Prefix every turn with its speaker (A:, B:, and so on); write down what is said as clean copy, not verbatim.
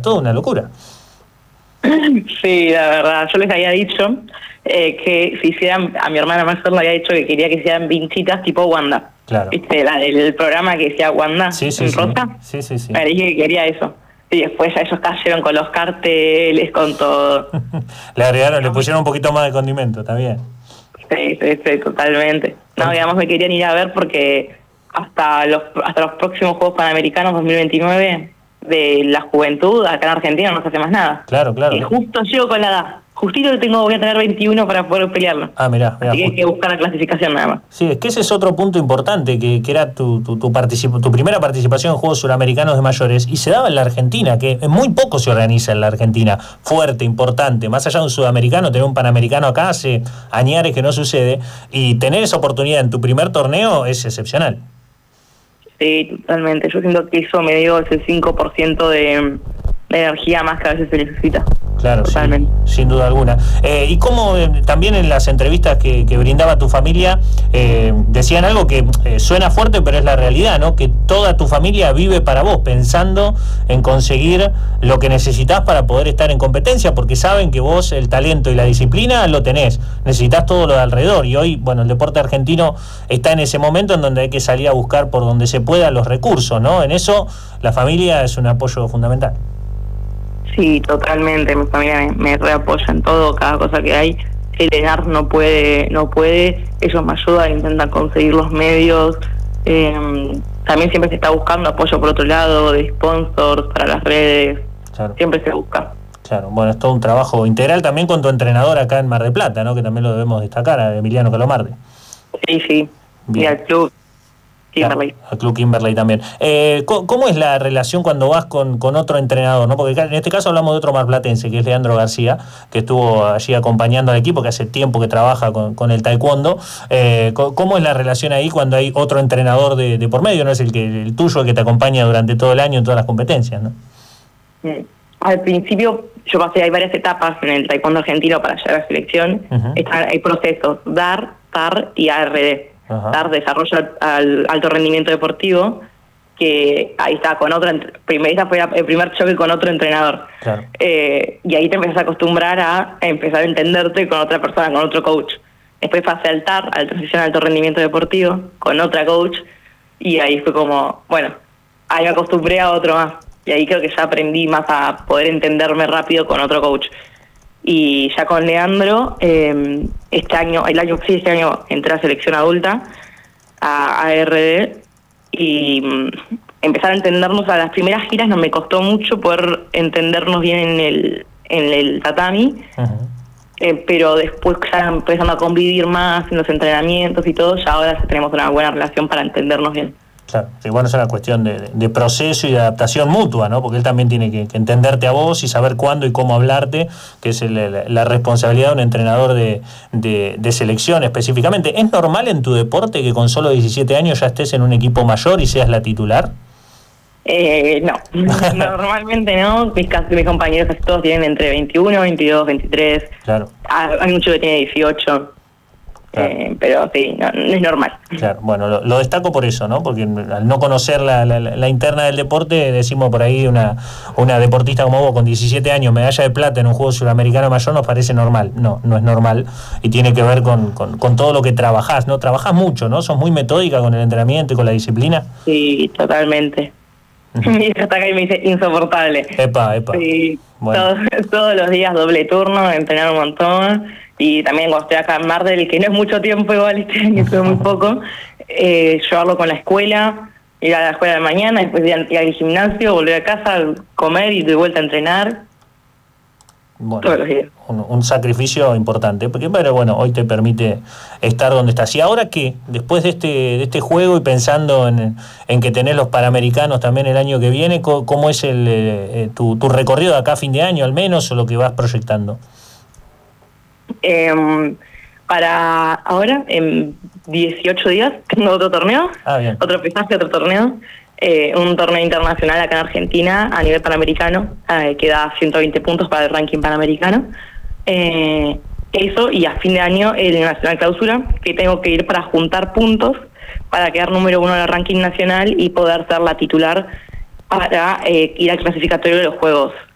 A: toda una locura.
B: Sí, la verdad, yo les había dicho que si hicieran, a mi hermana mayor le había dicho que quería que hicieran vinchitas tipo Wanda.
A: Claro.
B: ¿Viste? El programa que decía Wanda
A: Sí,
B: en rosa.
A: Sí.
B: Me dije que quería eso. Y después ya ellos cayeron con los carteles, con todo.
A: Le agregaron, le pusieron un poquito más de condimento, está bien.
B: Sí, totalmente. No, digamos, me querían ir a ver porque hasta los próximos Juegos Panamericanos 2029 de la juventud, acá en Argentina no se hace más nada.
A: Claro.
B: Y justo llego con la edad. Justito voy a tener 21 para poder pelearlo.
A: Mirá,
B: así que hay que buscar la clasificación nada más.
A: Sí, es que ese es otro punto importante, que era tu primera participación en Juegos Suramericanos de mayores, y se daba en la Argentina, que muy poco se organiza en la Argentina, fuerte, importante, más allá de un sudamericano, tener un panamericano acá hace añares que no sucede, y tener esa oportunidad en tu primer torneo es excepcional.
B: Sí, totalmente. Yo siento que eso me dio ese 5% de energía más que a veces se necesita.
A: Claro,
B: totalmente.
A: Sí, sin duda alguna. Y como también en las entrevistas que brindaba tu familia, decían algo que suena fuerte, pero es la realidad, ¿no? Que toda tu familia vive para vos, pensando en conseguir lo que necesitas para poder estar en competencia, porque saben que vos el talento y la disciplina lo tenés, necesitas todo lo de alrededor, y hoy, bueno, el deporte argentino está en ese momento en donde hay que salir a buscar por donde se pueda los recursos, ¿no? En eso la familia es un apoyo fundamental.
B: Sí, totalmente. Mi familia me reapoya en todo, cada cosa que hay. Si Lenar no puede, ellos me ayudan, intentan conseguir los medios. También siempre se está buscando apoyo por otro lado, de sponsors para las redes. Claro. Siempre se busca.
A: Claro, bueno, es todo un trabajo integral también con tu entrenador acá en Mar del Plata, ¿no? Que también lo debemos destacar, a Emiliano Calomarde.
B: Sí. Bien. Y al club Kimberley.
A: Al Club Kimberley también. ¿Cómo es la relación cuando vas con otro entrenador, ¿no? Porque en este caso hablamos de otro marplatense, que es Leandro García, que estuvo allí acompañando al equipo, que hace tiempo que trabaja con el taekwondo. ¿Cómo es la relación ahí cuando hay otro entrenador de por medio? ¿No es el tuyo, el que te acompaña durante todo el año en todas las competencias, ¿no?
B: Al principio hay varias etapas en el taekwondo argentino para llegar a la selección. Hay procesos, DAR, TAR y ARD. Dar desarrollo al alto rendimiento deportivo, que ahí está con otro, esa fue el primer choque con otro entrenador. Claro. Y ahí te empezás a acostumbrar a empezar a entenderte con otra persona, con otro coach. Después pasé al TAR, al transición al alto rendimiento deportivo, con otra coach, y ahí fue como, bueno, ahí me acostumbré a otro más, y ahí creo que ya aprendí más a poder entenderme rápido con otro coach. Y ya con Leandro, este año entré a selección adulta, a ARD, y empezar a entendernos. A las primeras giras no me costó mucho poder entendernos bien en el tatami, pero después ya empezando a convivir más en los entrenamientos y todo, ya ahora ya tenemos una buena relación para entendernos bien.
A: Claro, sí, bueno, es una cuestión de proceso y de adaptación mutua, ¿no? Porque él también tiene que entenderte a vos y saber cuándo y cómo hablarte, que es la responsabilidad de un entrenador de selección específicamente. ¿Es normal en tu deporte que con solo 17 años ya estés en un equipo mayor y seas la titular?
B: No, normalmente no. Mis compañeros casi todos tienen entre 21, 22, 23. Claro. Hay mucho que tiene 18. Claro. Pero sí, no es normal.
A: Claro, bueno, lo destaco por eso, ¿no? Porque al no conocer la interna del deporte, decimos por ahí una deportista como vos con 17 años, medalla de plata en un juego sudamericano mayor, nos parece normal. No es normal, y tiene que ver con todo lo que trabajás, ¿no? Trabajás mucho, ¿no? Sos muy metódica con el entrenamiento y con la disciplina.
B: Sí, totalmente. Mi hija está acá y me dice insoportable.
A: Epa.
B: Sí, bueno. Todos los días doble turno, entrenar un montón. Y también cuando estoy acá en Mar del, que no es mucho tiempo igual, este año estuve muy poco, llevarlo con la escuela, ir a la escuela de mañana, después ir al gimnasio, volver a casa, comer y de vuelta a entrenar.
A: Bueno, todos los días. Un sacrificio importante, pero bueno, hoy te permite estar donde estás. Y ahora que, después de este juego y pensando en que tenés los Panamericanos también el año que viene, ¿cómo es tu recorrido de acá a fin de año al menos, o lo que vas proyectando?
B: Para ahora, en 18 días, tengo otro torneo, otro pesaje, otro torneo, un torneo internacional acá en Argentina a nivel panamericano, que da 120 puntos para el ranking panamericano. Eso, y a fin de año el Nacional Clausura, que tengo que ir para juntar puntos para quedar número 1 en el ranking nacional y poder ser la titular para ir al clasificatorio de los Juegos